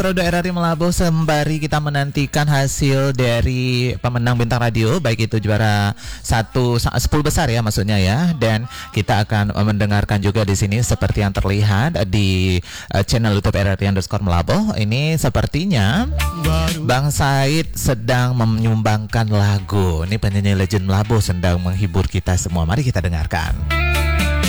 Rodo RRI Melabuh sembari kita menantikan hasil dari pemenang Bintang Radio, baik itu juara 10 besar ya maksudnya ya. Dan kita akan mendengarkan juga di sini seperti yang terlihat di channel YouTube RRI_Melabuh. Ini sepertinya Bang Said sedang menyumbangkan lagu. Ini penyanyi legend Melabuh sedang menghibur kita semua. Mari kita dengarkan.